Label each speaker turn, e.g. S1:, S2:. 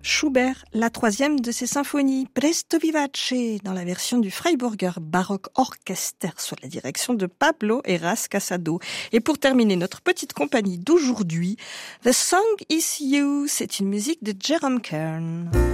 S1: Schubert, la troisième de ses symphonies, Presto Vivace, dans la version du Freiburger Baroque Orchester, sous la direction de Pablo Heras Casado. Et pour terminer notre petite compagnie d'aujourd'hui, The Song Is You, c'est une musique de Jerome Kern.